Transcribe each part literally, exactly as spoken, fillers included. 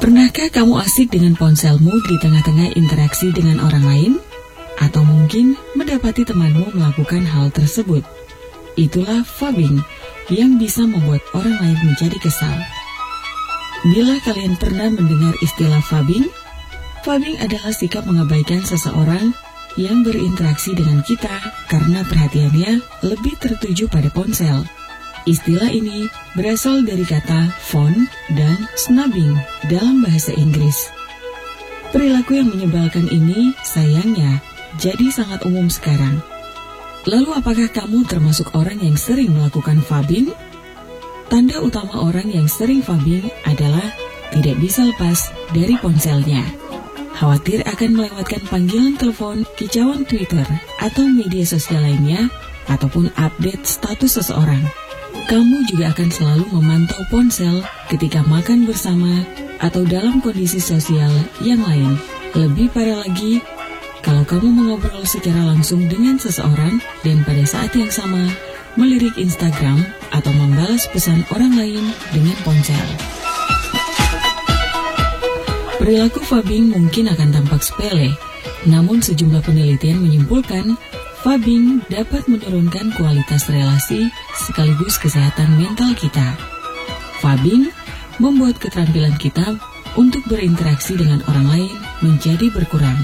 Pernahkah kamu asik dengan ponselmu di tengah-tengah interaksi dengan orang lain? Atau mungkin mendapati temanmu melakukan hal tersebut? Itulah fobbing yang bisa membuat orang lain menjadi kesal. Bila kalian pernah mendengar istilah fobbing, fobbing adalah sikap mengabaikan seseorang yang berinteraksi dengan kita karena perhatiannya lebih tertuju pada ponsel. Istilah ini berasal dari kata phone dan snubbing dalam bahasa Inggris. Perilaku yang menyebalkan ini sayangnya jadi sangat umum sekarang. Lalu apakah kamu termasuk orang yang sering melakukan fobbing? Tanda utama orang yang sering fobbing adalah tidak bisa lepas dari ponselnya. Khawatir akan melewatkan panggilan telepon, kicauan Twitter, atau media sosial lainnya, ataupun update status seseorang. Kamu juga akan selalu memantau ponsel ketika makan bersama atau dalam kondisi sosial yang lain. Lebih parah lagi, kalau kamu mengobrol secara langsung dengan seseorang dan pada saat yang sama melirik Instagram atau membalas pesan orang lain dengan ponsel. Perilaku fobbing mungkin akan tampak sepele, namun sejumlah penelitian menyimpulkan fobbing dapat menurunkan kualitas relasi sekaligus kesehatan mental kita. Fobbing membuat keterampilan kita untuk berinteraksi dengan orang lain menjadi berkurang.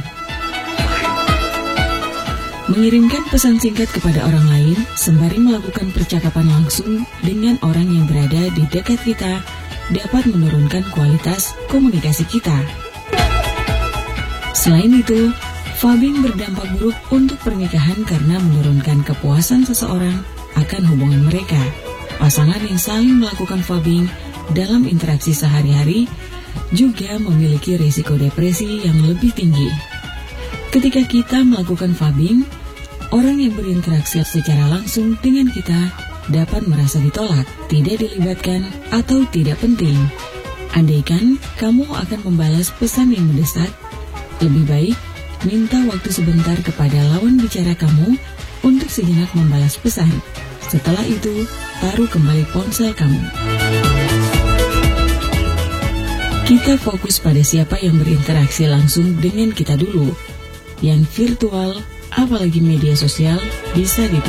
Mengirimkan pesan singkat kepada orang lain sembari melakukan percakapan langsung dengan orang yang berada di dekat kita dapat menurunkan kualitas komunikasi kita. Selain itu, fobbing berdampak buruk untuk pernikahan karena menurunkan kepuasan seseorang akan hubungan mereka. Pasangan yang saling melakukan fobbing dalam interaksi sehari-hari juga memiliki risiko depresi yang lebih tinggi. Ketika kita melakukan fobbing, orang yang berinteraksi secara langsung dengan kita dapat merasa ditolak, tidak dilibatkan, atau tidak penting. Andaikan kamu akan membalas pesan yang mendesak, lebih baik minta waktu sebentar kepada lawan bicara kamu untuk sejenak membalas pesan. Setelah itu, taruh kembali ponsel kamu. Kita fokus pada siapa yang berinteraksi langsung dengan kita dulu. Yang virtual, apalagi media sosial, bisa ditutup.